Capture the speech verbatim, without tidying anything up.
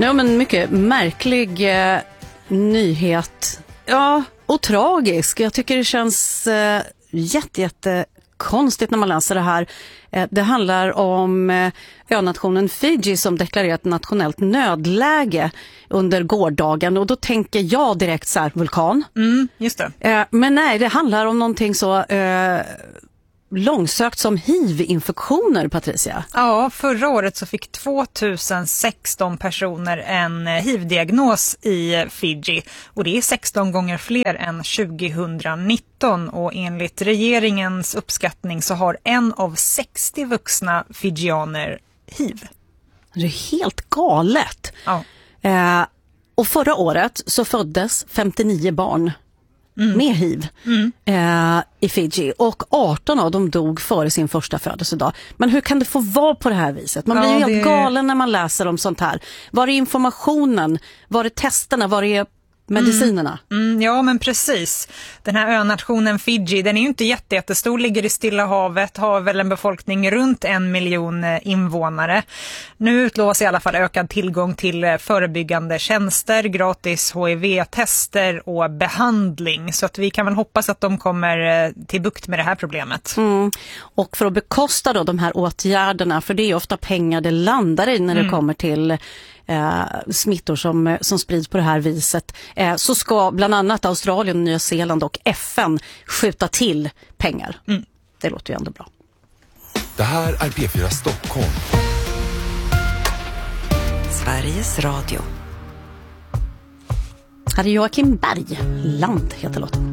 Ja, men mycket märklig eh, nyhet. Ja, och tragisk. Jag tycker det känns eh, jätte, jätte konstigt när man läser det här. Eh, det handlar om eh, önationen Fiji som deklarerat nationellt nödläge under gårdagen. Och då tänker jag direkt så här, vulkan. Mm, just det. Eh, men nej, det handlar om någonting så... Eh, långsökt som H I V-infektioner, Patricia. Ja, förra året så fick tvåtusensexton personer en H I V-diagnos i Fiji och det är sexton gånger fler än tjugonitton och enligt regeringens uppskattning så har en av sextio vuxna fijianer H I V. Det är helt galet. Ja. Eh, och förra året så föddes femtionio barn Mm. med H I V mm. eh, i Fiji och arton av dem dog före sin första födelsedag. Men hur kan det få vara på det här viset? Man blir ja, ju helt det... galen när man läser om sånt här. Var är informationen? Var är testerna? Var är medicinerna? Mm. Mm, ja, men precis. Den här önationen Fiji, den är ju inte jätte, jättestor, ligger i Stilla havet, har väl en befolkning runt en miljon invånare. Nu utlovas i alla fall ökad tillgång till förebyggande tjänster, gratis H I V-tester och behandling. Så att vi kan väl hoppas att de kommer till bukt med det här problemet. Mm. Och för att bekosta då de här åtgärderna, för det är ofta pengar det landar i när det mm. kommer till Eh, smittor som, som sprids på det här viset, eh, så ska bland annat Australien, Nya Zeeland och F N skjuta till pengar. Mm. Det låter ju ändå bra. Det här är P fyra Stockholm. Sveriges Radio. Här är Joakim Berg. Land heter låten.